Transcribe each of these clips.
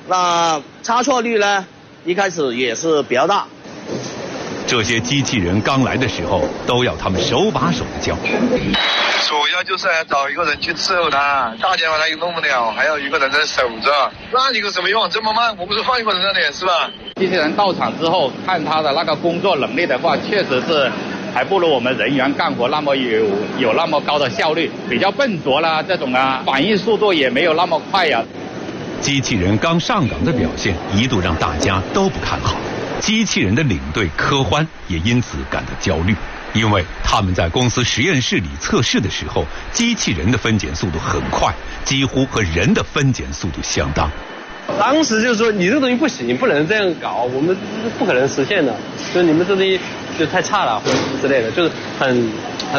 那差错率呢，一开始也是比较大。 这些机器人刚来的时候，都要他们手把手的教。 主要就是要找一个人去伺候他，大家把他又弄不了，还有一个人在守着，那有什么用？这么慢，我不是换一个人的脸是吧？ 机器人到场之后，看他的那个工作能力的话，确实是还不如我们人员干活那么有那么高的效率，比较笨拙啦，这种啊，反应速度也没有那么快呀。 机器人刚上岗的表现一度让大家都不看好，机器人的领队科欢也因此感到焦虑，因为他们在公司实验室里测试的时候，机器人的分拣速度很快，几乎和人的分拣速度相当。 当时就说你这个东西不行，不能这样搞，我们不可能实现的，就是你们这东西就太差了或者之类的，就是很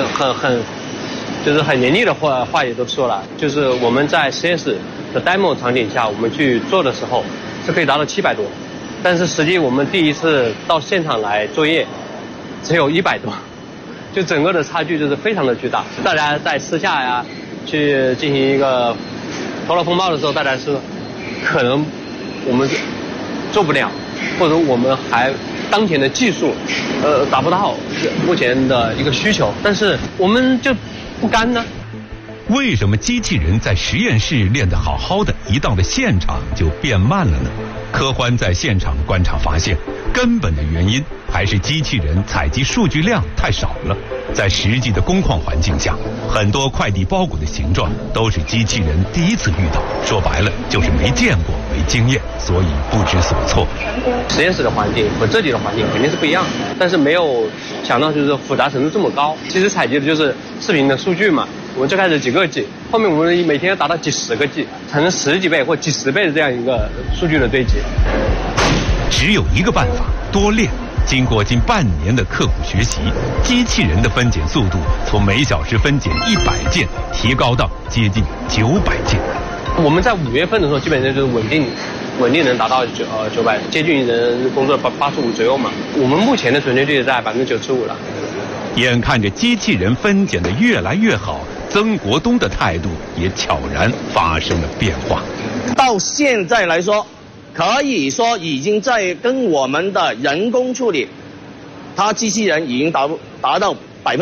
就是很严厉的话也都说了，就是我们在实验室的 demo 场景下，我们去做的时候是可以达到700多，但是实际我们第一次到现场来作业，只有100多，就整个的差距就是非常的巨大。大家在私下呀去进行一个头脑风暴的时候，大家是可能我们做不了，或者我们还当前的技术达不到目前的一个需求，但是我们就不甘呢。 为什么机器人在实验室练得好好的，一到了现场就变慢了呢？科欢在现场观察发现，根本的原因还是机器人采集数据量太少了。在实际的工矿环境下，很多快递包裹的形状都是机器人第一次遇到，说白了就是没见过、没经验，所以不知所措。 实验室的环境和这里的环境肯定是不一样，但是没有想到就是复杂程度这么高。其实采集的就是视频的数据嘛，我们最开始几个 G， 后面我们每天要达到几十个 G， 产生10几倍或几十倍的这样一个数据的堆积。 只有一个办法，多练。经过近半年的刻苦学习，机器人的分拣速度从每小时分拣100件提高到接近900件。 我们在5月份的时候，基本上就是稳定能达到900，接近人工作85左右嘛。我们目前的准确率在95%了。 眼看着机器人分拣的越来越好，曾国东的态度也悄然发生了变化。 到现在来说，可以说已经在跟我们的人工处理，它机器人已经达到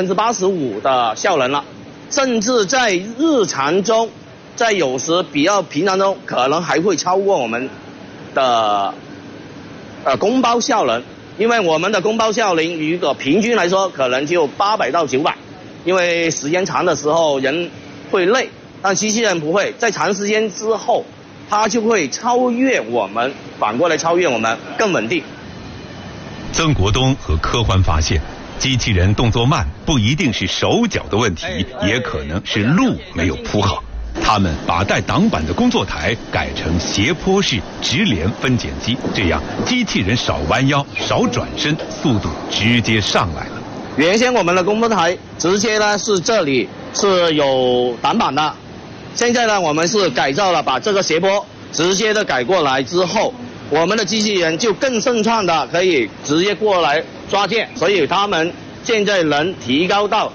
85%的效能了，甚至在日常中，在有时比较平常中，可能还会超过我们的工包效能，因为我们的工包效能如果平均来说，可能就800到900，因为时间长的时候人会累，但机器人不会，在长时间之后，它就会超越我们，反过来超越我们，更稳定。 曾国东和科欢发现，机器人动作慢不一定是手脚的问题，也可能是路没有铺好。他们把带挡板的工作台改成斜坡式直连分拣机，这样机器人少弯腰、少转身，速度直接上来了。 原先我们的工作台直接呢是这里是有挡板的。现在呢，我们是改造了，把这个斜坡直接的改过来之后，我们的机器人就更顺畅的可以直接过来抓件，所以他们现在能提高到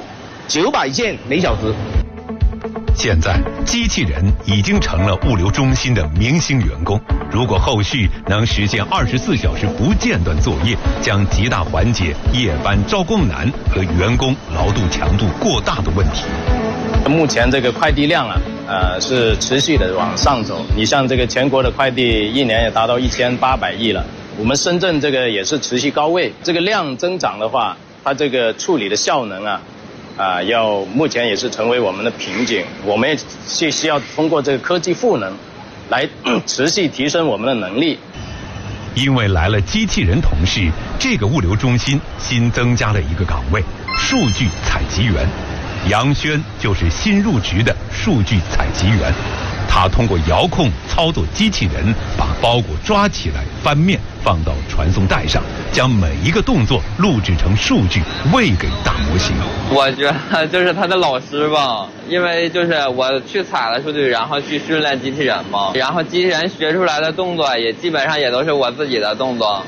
900件每小时。 现在机器人已经成了物流中心的明星员工，如果后续能实现24小时不间断作业，将极大缓解夜班招工难和员工劳动强度过大的问题。 目前这个快递量是持续的往上走，你像这个全国的快递一年也达到1800亿了，我们深圳这个也是持续高位，这个量增长的话，它这个处理的效能目前也是成为我们的瓶颈，我们也需要通过这个科技赋能来持续提升我们的能力。 因为来了机器人同事，这个物流中心新增加了一个岗位——数据采集员。杨轩就是新入职的数据采集员，他通过遥控操作机器人，把包裹抓起来翻面放到传送带上，将每一个动作录制成数据喂给大模型。 我觉得就是他的老师吧，因为就是我去采了数据，然后去训练机器人嘛，然后机器人学出来的动作也基本上也都是我自己的动作。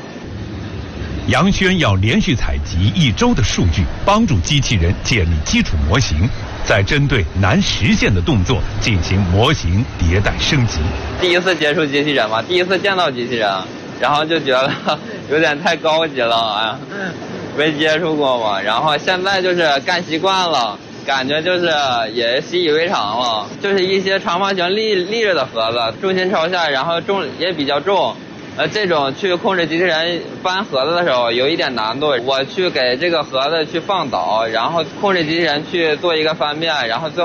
杨轩要连续采集1周的数据，帮助机器人建立基础模型。 在针对难实现的动作进行模型迭代升级。 第一次接触机器人嘛，第一次见到机器人，然后就觉得有点太高级了啊，没接触过嘛。然后现在就是干习惯了，感觉就是也习以为常了。就是一些长方形立着的盒子，重心朝下，然后重也比较重。这种去控制机器人搬盒子的时候有一点难度，我去给这个盒子去放倒，然后控制机器人去做一个翻面，然后最